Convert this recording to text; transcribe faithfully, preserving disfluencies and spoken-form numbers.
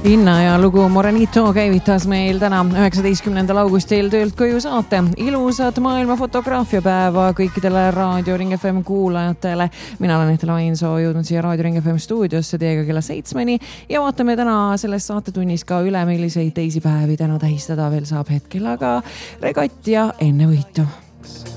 Inna ja lugu Morenito käivitas meil täna üheksateistkümnendal augustil töölt koju saate. Ilusat maailma fotograafiapäeva kõikidele Raadio Ring F M kuulajatele. Mina olen Ette Lainsoo jõudnud siia Raadio Ring F M stuudiosse teiega kella seitsmeni ja vaatame täna selles saatetunnis ka üle, milliseid teisi päevi täna tähistada veel saab hetkel, aga regatt ja enne võitu.